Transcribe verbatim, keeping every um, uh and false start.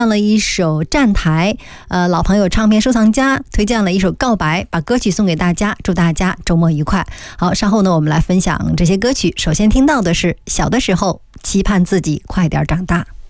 唱了一首站台，呃，老朋友唱片收藏家推荐了一首告白，把歌曲送给大家，祝大家周末愉快。好，稍后呢我们来分享这些歌曲。首先听到的是小的时候期盼自己快点长大。